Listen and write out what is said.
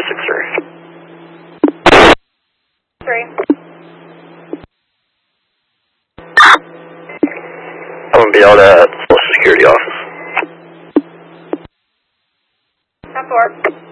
3. I'm going to be out at Social Security office. 10-4.